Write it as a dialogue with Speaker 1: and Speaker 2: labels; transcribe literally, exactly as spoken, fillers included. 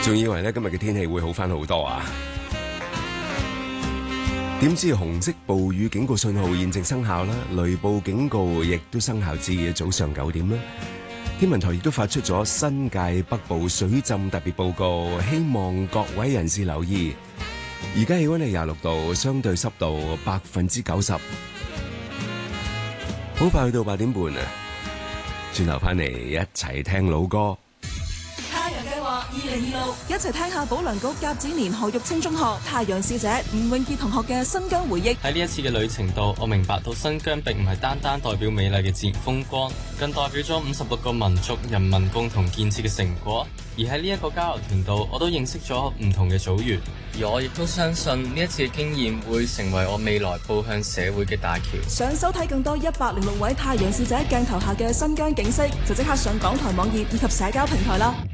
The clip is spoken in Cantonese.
Speaker 1: 仲以為咧今日嘅天氣會好翻好多啊，點知紅色暴雨警告信號現正生效啦，雷暴警告亦都生效至早上九點啦。天文台亦都發出咗新界北部水浸特別報告，希望各位人士留意。而家氣溫係廿六度，相對濕度百分之九十。好快去到八點半啊！轉頭翻嚟一齊聽老歌。
Speaker 2: 太陽計劃二零二六，一齊聽下保良局甲子年何玉清中學太陽使者吳永傑同學嘅新疆回憶。
Speaker 3: 喺呢一次嘅旅程度，我明白到新疆並唔係單單代表美麗嘅自然風光，更代表咗五十六個民族人民共同建設嘅成果。而喺呢一個交流團度，我都認識咗唔同嘅組員，而我亦都相信呢一次嘅經驗會成為我未來步向社會嘅大橋。
Speaker 2: 想收睇更多一百零六位太陽使者鏡頭下嘅新疆景色，就即刻上港台網頁以及社交平台啦。